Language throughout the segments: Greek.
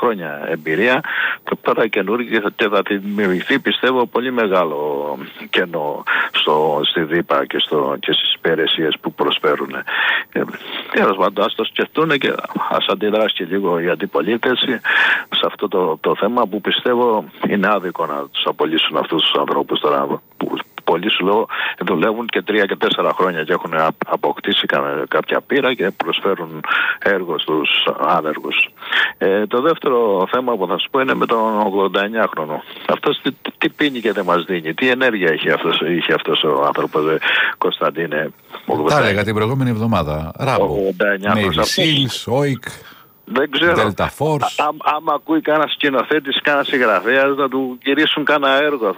χρόνια εμπειρία και τώρα καινούργια και θα δημιουργηθεί, πιστεύω, πολύ μεγάλο κενό στη ΔΥΠΑ και στις υπηρεσίες που προσφέρουν. Τέλος πάντων, ας το σκεφτούν και ας αντιδράσει και λίγο η αντιπολίτευση σε αυτό το θέμα που πιστεύω είναι άδικο να τους απολύσουν αυτούς τους ανθρώπους τώρα που πολλοί σου λέω δουλεύουν και 3 και 4 χρόνια και έχουν αποκτήσει κάποια πείρα και προσφέρουν έργο στους άνεργους. Το δεύτερο θέμα που θα σου πω είναι με τον 89χρονο. Αυτός τι πίνει και δεν μας δίνει, τι ενέργεια είχε αυτός ο άνθρωπος, Κωνσταντίνε? Τα έλεγα την προηγούμενη εβδομάδα. Ράμπο, Navy Seals, OIC. Δεν ξέρω. Άμα ακούει κανένα σκηνοθέτη, κανένα συγγραφέα, να του γυρίσουν κανένα έργο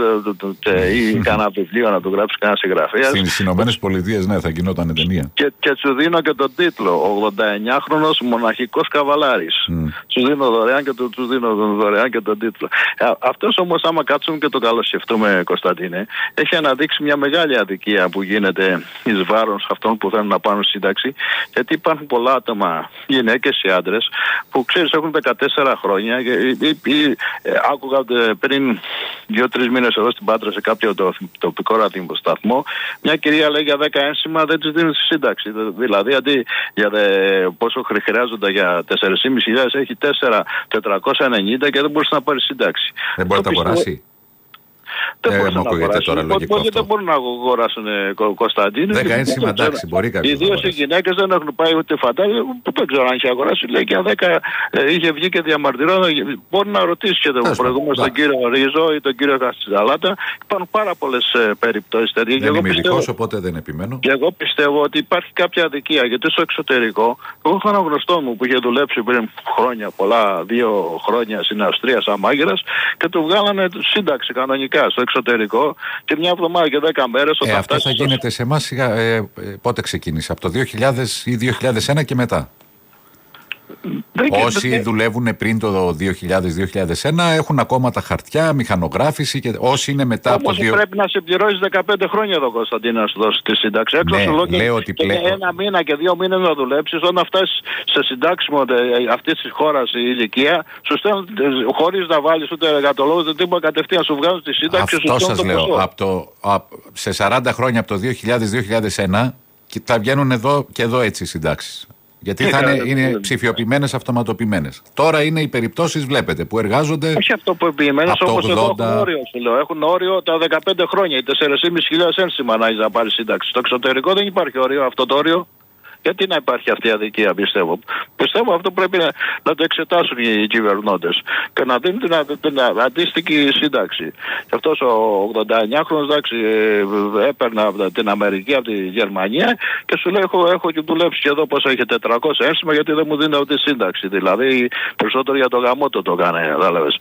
ή κανένα βιβλίο να του γράψει κανένα συγγραφέα. Στις Ηνωμένες Πολιτείες, ναι, θα γινόταν ταινία. Και σου δίνω και τον τίτλο. 89χρονος μοναχικός καβαλάρης. Σου δίνω δωρεάν και τον τίτλο. Αυτός όμως, άμα κάτσουμε και το καλοσκεφτούμε, Κωνσταντίνε, έχει αναδείξει μια μεγάλη αδικία που γίνεται εις βάρος αυτών που θέλουν να πάνε σύνταξη. Γιατί υπάρχουν πολλά άτομα, γυναίκες ή άντρες, που ξέρεις έχουν 14 χρόνια ή άκουγα πριν 2-3 μήνες εδώ στην Πάτρα σε κάποιο τοπικό ραδιοσταθμό, μια κυρία λέει για 10 ένσημα δεν της δίνουν στη σύνταξη. Δηλαδή αντί για πόσο χρειάζονται για 4.500 έχει 4.490 και δεν μπορούσε να πάρει σύνταξη. Δεν μπορεί να τα αγοράσει. Δεν μπορούν να αγοράσουν, Κωνσταντίνε. 10 ένσημα, εντάξει, μπορεί κάποιος. Ιδίως οι γυναίκες δεν έχουν πάει ούτε φαντάζομαι, που δεν ξέρω αν είχε αγοράσει. Λέει και αν 10 είχε βγει και διαμαρτυρόταν. Μπορεί να ρωτήσει και τον προηγούμενο τον κύριο Ρίζο ή τον κύριο Καστιζαλάτα. Υπάρχουν πάρα πολλές περιπτώσεις τέτοιες. Δεν είμαι ειδικός, οπότε δεν επιμένω. Και εγώ πιστεύω ότι υπάρχει κάποια αδικία. Γιατί στο εξωτερικό, εγώ έχω έναν γνωστό μου που είχε δουλέψει πριν χρόνια, πολλά, 2 χρόνια στην Αυστρία σαν μάγειρας και του βγάλανε σύνταξη κανονικά στο εξωτερικό και μια εβδομάδα και 10 μέρες. Αυτό θα γίνεται σε εμάς πότε ξεκίνησε? Από το 2000 ή 2001 και μετά. Όσοι δουλεύουν πριν το 2000-2001 έχουν ακόμα τα χαρτιά, μηχανογράφηση και όσοι είναι μετά από το 2000. Πρέπει να σε πληρώσεις 15 χρόνια εδώ, Κωνσταντίνα, να σου δώσει τη σύνταξη. Ναι, λέω ότι πλέον. 1 μήνα και 2 μήνες να δουλέψεις, όταν φτάσεις σε συντάξιμο αυτής της χώρας η ηλικία, σου στέλνουν χωρίς να βάλεις ούτε εργατολόγους, δεν τίποτα, κατευθείαν σου βγάζουν τη σύνταξη. Αυτό σας λέω. Σε 40 χρόνια από το 2000-2001 θα βγαίνουν εδώ έτσι οι συντάξεις. Γιατί είναι ψηφιοποιημένες, αυτοματοποιημένες. Τώρα είναι οι περιπτώσεις, βλέπετε, που εργάζονται. Όχι αυτοματοποιημένες, όπως εδώ έχουν όριο, σου λέω. Έχουν όριο τα 15 χρόνια, οι 4.500 ένσημα να έχεις να πάρει σύνταξη. Στο εξωτερικό δεν υπάρχει όριο, αυτό το όριο. Γιατί να υπάρχει αυτή η αδικία, πιστεύω. Πιστεύω αυτό πρέπει να το εξετάσουν οι κυβερνώντες και να δίνουν την αντίστοιχη σύνταξη. Και αυτός ο 89χρονος, εντάξει, έπαιρνε από την Αμερική, από τη Γερμανία και σου λέει: Έχω και δουλέψει και εδώ πόσο έχει 400 ένσημα, γιατί δεν μου δίνει αυτή τη σύνταξη. Δηλαδή, περισσότερο για το γαμότο το κάνει, κατάλαβες.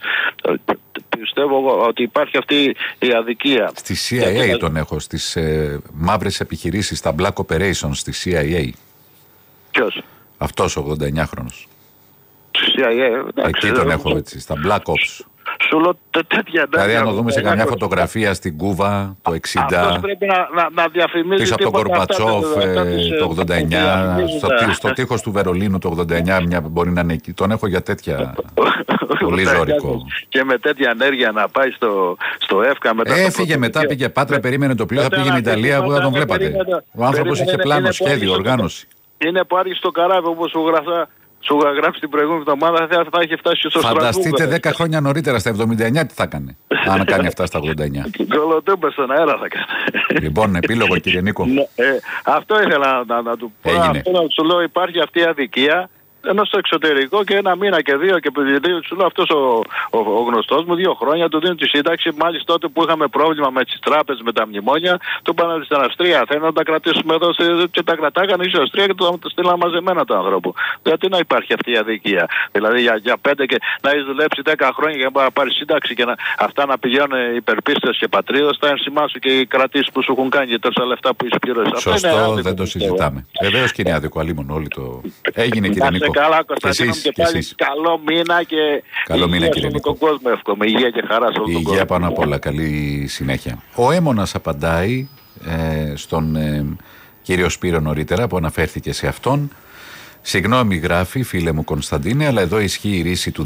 Πιστεύω ότι υπάρχει αυτή η αδικία. Στη CIA τον έχω, στις μαύρες επιχειρήσεις, στα Black Operations, στη CIA. Ποιος? Αυτός ο 89χρονος. Στη CIA, εκεί τον έχω έτσι, στα Black Ops. Σου λέω τέτοια. Δηλαδή, αν το δούμε σε καμιά φωτογραφία στην Κούβα το 60. Αυτός πρέπει να διαφημίζει. Πίσω από τον Κορμπατσόφ το 89. Στο τείχος του Βερολίνου το 89. Μπορεί να είναι εκεί. Τον έχω για τέτοια. Πολύ ζωρικό. Και με τέτοια ενέργεια να πάει στο ΕΦΚΑ μετά. Έφυγε μετά, πήγε Πάτρα, περίμενε το πλοίο, πήγε στην Ιταλία που δεν τον βλέπατε. Ο άνθρωπος είχε πλάνο, σχέδιο, οργάνωση. Είναι που άρχισε το καράβι, όπως σου είχα γράψει την προηγούμενη εβδομάδα, θα είχε φτάσει στο Στρασβούργο. Φανταστείτε 10 χρόνια νωρίτερα, στα 79, τι θα έκανε, αν κάνει αυτά στα 89. Κολοτούμπες στον αέρα θα κάνει. Λοιπόν, επίλογο, κύριε Νίκο. Αυτό ήθελα να του πω. Σου λέω, υπάρχει αυτή η αδικία. Ενώ στο εξωτερικό και 1 μήνα και 2 και σου λέω αυτός ο γνωστός μου 2 χρόνια του δίνουν τη σύνταξη. Μάλιστα τότε που είχαμε πρόβλημα με τις τράπεζες, με τα μνημόνια, του είπαν στην Αυστρία: Θέλω να τα κρατήσουμε εδώ και τα κρατάγανε στην Αυστρία και το στείλαν μαζεμένα του ανθρώπου. Γιατί να υπάρχει αυτή η αδικία? Δηλαδή για 5 και να έχει δουλέψει 10 χρόνια για να πάρει σύνταξη και αυτά να πηγαίνουν υπερπίστες και πατρίδες, τα ένσημά σου και οι κρατήσεις που σου έχουν κάνει και τόσα λεφτά που είσαι πληρώσει. Σωστό, δεν το συζητάμε. Βεβαίως και είναι άδικο, αλλήμον όλοι το. Έγινε, κύριε Νίκο. Καλά, Κωνσταντίνο, και πάλι καλό μήνα και υγεία σε όλο τον κόσμο. Εύχομαι υγεία και χαρά σε όλο τον κόσμο. Υγεία πάνω απ' όλα, καλή συνέχεια. Ο Έμονας απαντάει στον κύριο Σπύρο νωρίτερα που αναφέρθηκε σε αυτόν. Συγγνώμη, γράφει, φίλε μου Κωνσταντίνε, αλλά εδώ ισχύει η ρίση του